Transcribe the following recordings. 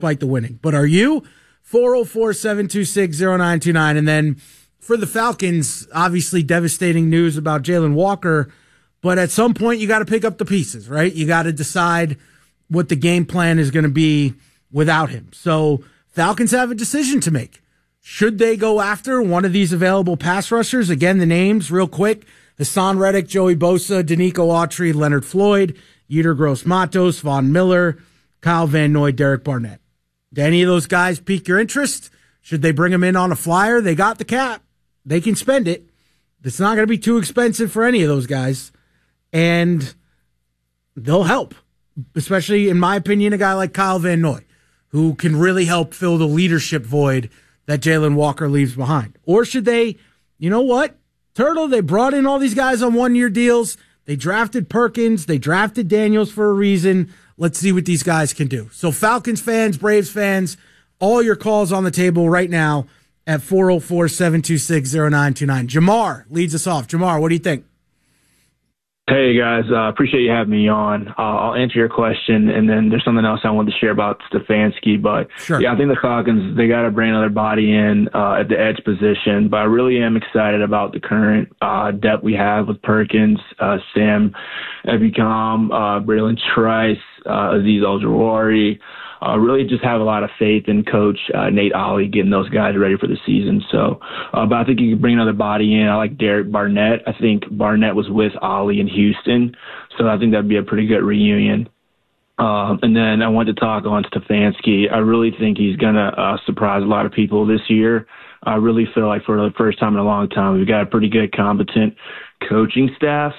quite the winning. But are you? 404-726-0929. And then for the Falcons, obviously devastating news about Jalen Walker. But at some point, you got to pick up the pieces, right? You got to decide what the game plan is going to be without him. So Falcons have a decision to make. Should they go after one of these available pass rushers? Again, the names real quick: Hassan Reddick, Joey Bosa, Danico Autry, Leonard Floyd, Yetur Gross-Matos, Von Miller, Kyle Van Noy, Derek Barnett. Do any of those guys pique your interest? Should they bring them in on a flyer? They got the cap. They can spend it. It's not going to be too expensive for any of those guys. And they'll help, especially, in my opinion, a guy like Kyle Van Noy, who can really help fill the leadership void that Jalen Walker leaves behind. Or should they, you know what, Turtle, they brought in all these guys on one-year deals. They drafted Perkins. They drafted Daniels for a reason. Let's see what these guys can do. So Falcons fans, Braves fans, all your calls on the table right now at 404-726-0929. Jamar leads us off. Jamar, what do you think? Hey, guys. Appreciate you having me on. I'll answer your question, and then there's something else I wanted to share about Stefanski. But, sure. Yeah, I think the Falcons, they got to bring another body in at the edge position. But I really am excited about the current depth we have with Perkins, Sam Ebukam, Braylon Trice, Azeez Ojulari. Really just have a lot of faith in Coach Nate Ollie getting those guys ready for the season. So, but I think you can bring another body in. I like Derek Barnett. I think Barnett was with Ollie in Houston, so I think that'd be a pretty good reunion. And then I want to talk on Stefanski. I really think he's going to surprise a lot of people this year. I really feel like for the first time in a long time, we've got a pretty good, competent coaching staff.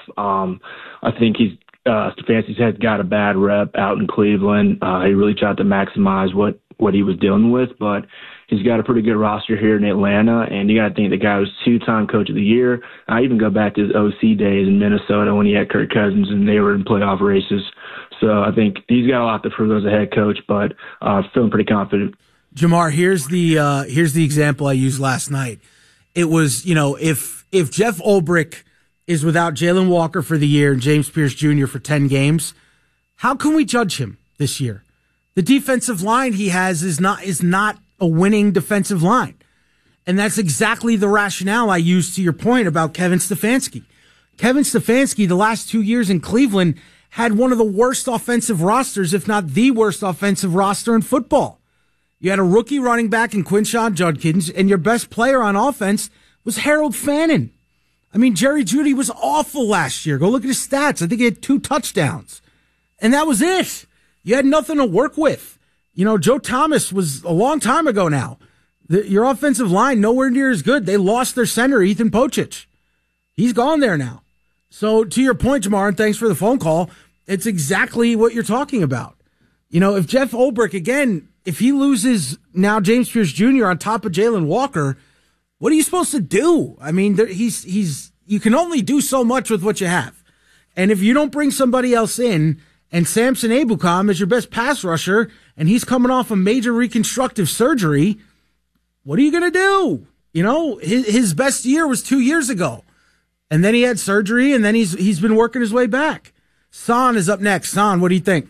I think Stefanski's has got a bad rep out in Cleveland. He really tried to maximize what he was dealing with, but he's got a pretty good roster here in Atlanta, and you got to think the guy was two-time Coach of the Year. I even go back to his OC days in Minnesota when he had Kirk Cousins and they were in playoff races. So I think he's got a lot to prove as a head coach, but feeling pretty confident. Jamar, here's the example I used last night. It was, if Jeff Ulbrich is without Jalen Walker for the year and James Pierce Jr. for 10 games, how can we judge him this year? The defensive line he has is not a winning defensive line. And that's exactly the rationale I used to your point about Kevin Stefanski. Kevin Stefanski, the last 2 years in Cleveland, had one of the worst offensive rosters, if not the worst offensive roster in football. You had a rookie running back in Quinshon Judkins, and your best player on offense was Harold Fannin. I mean, Jerry Jeudy was awful last year. Go look at his stats. I think he had 2 touchdowns. And that was it. You had nothing to work with. Joe Thomas was a long time ago now. Your offensive line, nowhere near as good. They lost their center, Ethan Pocic. He's gone there now. So to your point, Jamar, and thanks for the phone call, it's exactly what you're talking about. If Jeff Ulbrich, again, if he loses now James Pierce Jr. on top of Jalen Walker, what are you supposed to do? I mean, you can only do so much with what you have. And if you don't bring somebody else in, and Samson Ebukam is your best pass rusher, and he's coming off a major reconstructive surgery, what are you going to do? His best year was 2 years ago. And then he had surgery, and then he's been working his way back. San is up next. San, what do you think?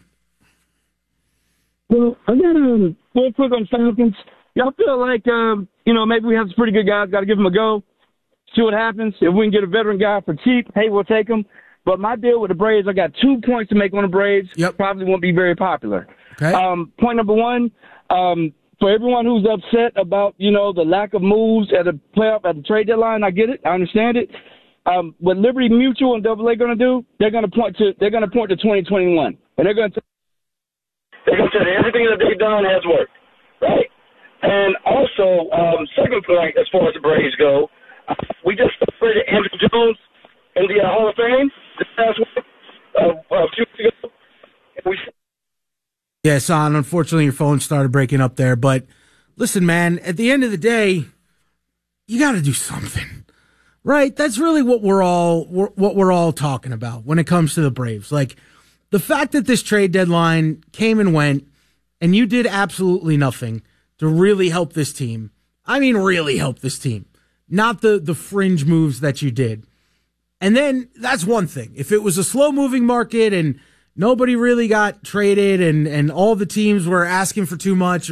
Well, I got real quick on Falcons. Y'all feel like, maybe we have some pretty good guys. Got to give them a go. See what happens. If we can get a veteran guy for cheap, hey, we'll take him. But my deal with the Braves, I got 2 points to make on the Braves. Yep. Probably won't be very popular. Okay. Point number one, for everyone who's upset about, the lack of moves at the trade deadline, I get it. I understand it. What Liberty Mutual and AA going to do, they're going to point to 2021. And they're going to tell you everything that they've done has worked. Right? And also, second point, as far as the Braves go, we just celebrated Andrew Jones in the Hall of Fame this past week, a few weeks ago. Yeah, Son, unfortunately your phone started breaking up there. But listen, man, at the end of the day, you got to do something, right? That's really what we're all talking about when it comes to the Braves. Like, the fact that this trade deadline came and went, and you did absolutely nothing to really help this team. I mean, really help this team. Not the fringe moves that you did. And then that's one thing. If it was a slow-moving market and nobody really got traded, and all the teams were asking for too much.